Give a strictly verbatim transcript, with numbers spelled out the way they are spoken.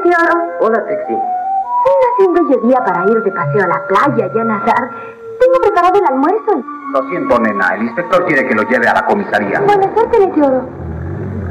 Meteoro. Hola, Trixie. Siendo un bello día para ir de paseo a la playa y a nadar. Tengo preparado el almuerzo. Lo siento, nena. El inspector quiere que lo lleve a la comisaría. Buena suerte, Meteoro.